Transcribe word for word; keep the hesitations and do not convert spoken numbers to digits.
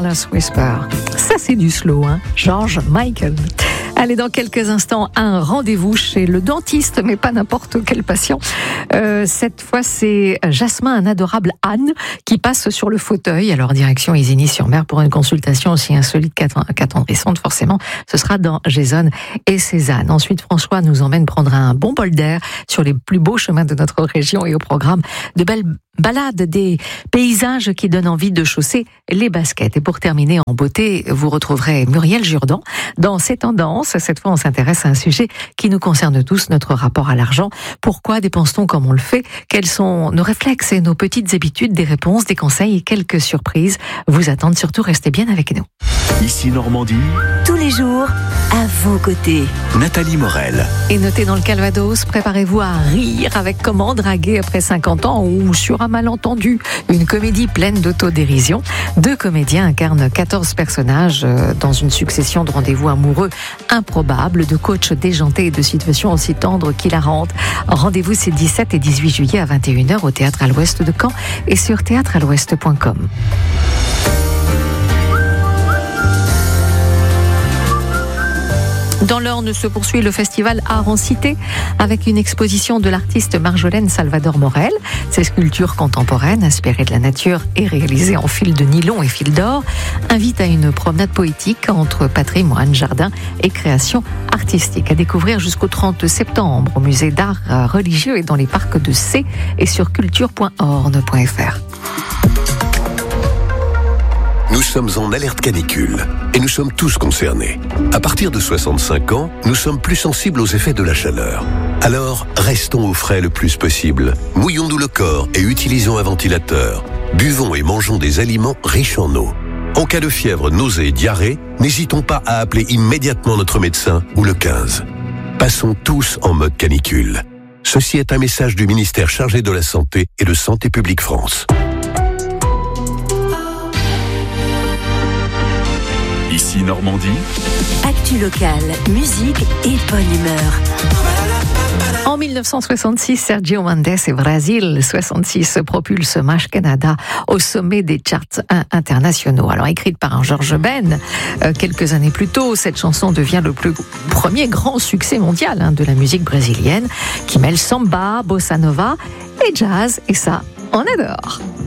Careless Whisper. Ça, c'est du slow, hein. George Michael. Allez, dans quelques instants, un rendez-vous chez le dentiste, mais pas n'importe quel patient. Euh, cette fois, c'est Jasmin, un adorable Anne, qui passe sur le fauteuil. Alors, direction Isigny-sur-Mer pour une consultation aussi insolite qu'attendrissante, forcément. Ce sera dans Jason et Cézanne. Ensuite, François nous emmène prendre un bon bol d'air sur les plus beaux chemins de notre région et au programme de belles balades, des paysages qui donnent envie de chausser les baskets. Et pour terminer en beauté, vous retrouverez Muriel Jourdan dans ses tendances. Cette fois, on s'intéresse à un sujet qui nous concerne tous, notre rapport à l'argent. Pourquoi dépense-t-on comme on le fait? Quels sont nos réflexes et nos petites habitudes? Des réponses, des conseils et quelques surprises vous attendent. Surtout, restez bien avec nous. Ici Normandie, tous les jours, à vos côtés. Nathalie Morel. Et notez dans le Calvados, préparez-vous à rire avec Comment draguer après cinquante ans ou sur un malentendu. Une comédie pleine d'autodérision. Deux comédiens incarnent quatorze personnages dans une succession de rendez-vous amoureux improbables, de coachs déjantés et de situations aussi tendres qu'hilarantes. Rendez-vous ces dix-sept et dix-huit juillet à vingt et une heures au Théâtre à l'Ouest de Caen et sur théâtre à l'ouest point com. Dans l'Orne se poursuit le festival Art en Cité avec une exposition de l'artiste Marjolaine Salvador Morel. Ses sculptures contemporaines inspirées de la nature et réalisées en fil de nylon et fil d'or invitent à une promenade poétique entre patrimoine, jardin et création artistique. À découvrir jusqu'au trente septembre au musée d'art religieux et dans les parcs de C et sur culture point orne point f r. Nous sommes en alerte canicule et nous sommes tous concernés. À partir de soixante-cinq ans, nous sommes plus sensibles aux effets de la chaleur. Alors, restons au frais le plus possible. Mouillons-nous le corps et utilisons un ventilateur. Buvons et mangeons des aliments riches en eau. En cas de fièvre, nausées et diarrhée, n'hésitons pas à appeler immédiatement notre médecin ou le quinze. Passons tous en mode canicule. Ceci est un message du ministère chargé de la Santé et de Santé publique France. Ici Normandie, Actu locale, musique et bonne humeur. En dix-neuf cent soixante-six, Sergio Mendes et Brasil soixante-six propulsent Mash Canada au sommet des charts internationaux. Alors écrite par un George Ben, euh, quelques années plus tôt, cette chanson devient le plus premier grand succès mondial hein, de la musique brésilienne qui mêle samba, bossa nova et jazz, et ça, on adore.